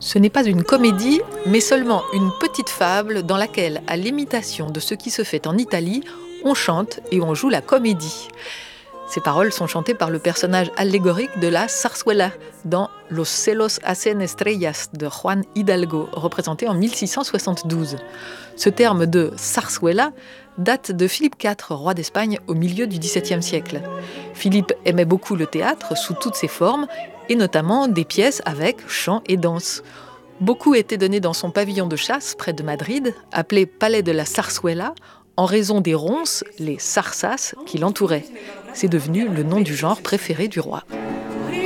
Ce n'est pas une comédie, mais seulement une petite fable dans laquelle, à l'imitation de ce qui se fait en Italie, on chante et on joue la comédie. Ces paroles sont chantées par le personnage allégorique de la zarzuela dans Los celos hacen estrellas de Juan Hidalgo, représenté en 1672. Ce terme de zarzuela date de Philippe IV, roi d'Espagne au milieu du XVIIe siècle. Philippe aimait beaucoup le théâtre sous toutes ses formes, et notamment des pièces avec chant et danse. Beaucoup étaient donnés dans son pavillon de chasse près de Madrid, appelé Palais de la Zarzuela, en raison des ronces, les zarzas, qui l'entouraient. C'est devenu le nom du genre préféré du roi.